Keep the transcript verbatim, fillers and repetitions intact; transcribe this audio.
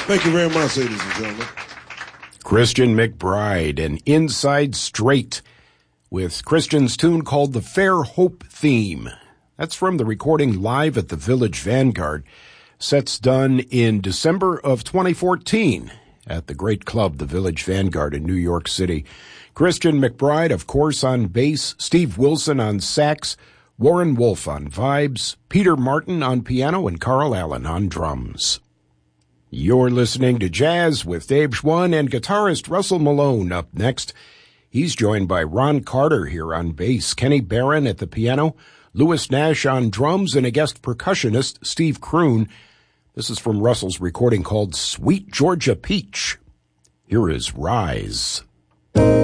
Thank you very much, ladies and gentlemen. Christian McBride and Inside Straight with Christian's tune called The Fair Hope Theme. That's from the recording live at the Village Vanguard. Sets done in December of twenty fourteen at the great club, the Village Vanguard in New York City. Christian McBride, of course, on bass, Steve Wilson on sax, Warren Wolf on vibes, Peter Martin on piano, and Carl Allen on drums. You're listening to Jazz with Dave Schwann and guitarist Russell Malone up next. He's joined by Ron Carter here on bass, Kenny Barron at the piano, Louis Nash on drums, and a guest percussionist, Steve Kroon. This is from Russell's recording called Sweet Georgia Peach. Here is Rise.